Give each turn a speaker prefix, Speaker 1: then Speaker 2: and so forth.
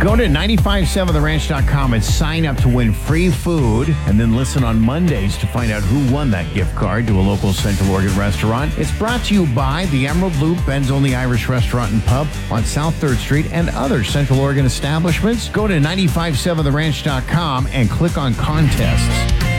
Speaker 1: Go to 957theranch.com and sign up to win free food, and then listen on Mondays to find out who won that gift card to a local Central Oregon restaurant. It's brought to you by the Emerald Loop, Ben's Only Irish Restaurant and Pub on South 3rd Street, and other Central Oregon establishments. Go to 957theranch.com and click on contests.